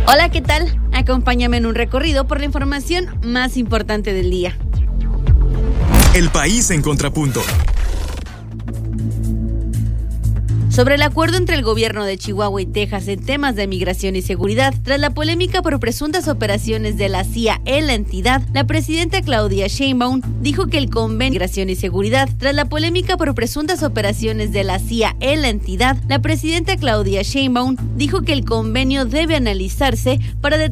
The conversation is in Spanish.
Hola, ¿qué tal? Acompáñame en un recorrido por la información más importante del día. El país en contrapunto. Sobre el acuerdo entre el gobierno de Chihuahua y Texas en temas de migración y seguridad, tras la polémica por presuntas operaciones de la CIA en la entidad, la presidenta Claudia Sheinbaum dijo que el convenio de migración y seguridad, tras la polémica por presuntas operaciones de la CIA en la entidad, la presidenta Claudia Sheinbaum dijo que el convenio debe analizarse para